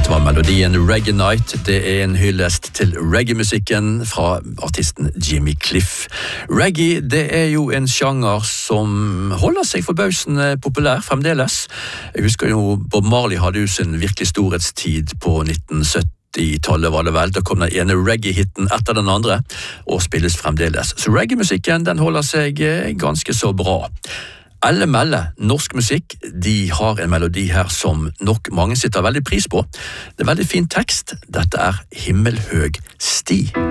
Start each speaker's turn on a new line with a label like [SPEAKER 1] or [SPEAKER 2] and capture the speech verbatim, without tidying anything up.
[SPEAKER 1] Dette var melodien Reggae Night. Det er en hyllest til reggae-musikken fra artisten Jimmy Cliff. Reggae, det er jo en sjanger som holder seg forbausende populær fremdeles. Jeg husker jo Bob Marley hadde jo sin virkelig storhetstid på nitten sytti-tallet var det vel. Da kom den ene reggae-hitten etter den andre, og spilles fremdeles. Så reggae-musikken, den holder seg ganske så bra. Elle Melle, norsk musikk, de har en melodi her som nok mange sitter veldig pris på. Det er veldig fin tekst. Dette er Himmelhøg sti.